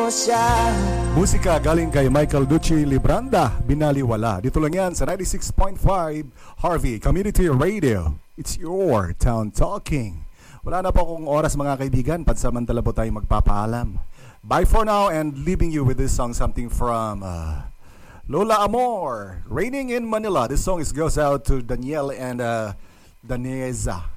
mo siya. Musika galing kay Michael Ducci Libranda, Binaliwala. Dito lang yan sa 96.5 Harvey Community Radio. It's your town talking. Wala na po akong oras mga kaibigan, pansamantala po tayo magpapaalam. Bye for now and leaving you with this song, something from Lola Amor, Raining in Manila. This song goes out to Danielle and Daneza.